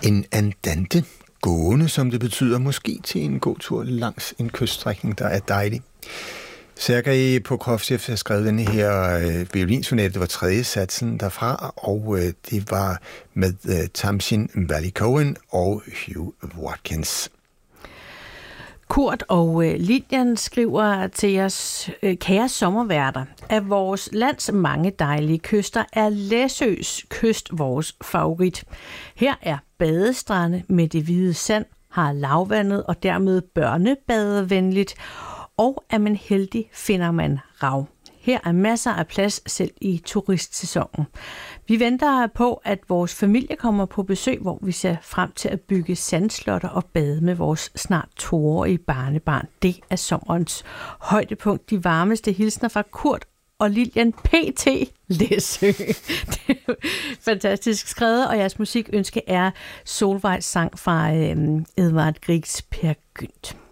En andante, gående som det betyder, måske til en gåtur langs en kyststrækning, der er dejlig. Sergej Prokofjev har skrevet denne her violinsonate, det var tredje satsen derfra, og det var med Tamsin Valley-Cohen og Hugh Watkins. Kurt og Lilian skriver til os, kære sommerværter, af vores lands mange dejlige kyster er Læsøs kyst vores favorit. Her er badestrande med det hvide sand, har lavvandet og dermed børnebadevenligt, og er man heldig, finder man rav. Her er masser af plads selv i turistsæsonen. Vi venter på, at vores familie kommer på besøg, hvor vi ser frem til at bygge sandslotter og bade med vores snart 2-årige barnebarn. Det er sommerens højdepunkt. De varmeste hilsner fra Kurt og Lilian P.T. Læsø. Det er fantastisk skrevet, og jeres musikønske er Solvejs sang fra Edvard Griegs Peer Gynt.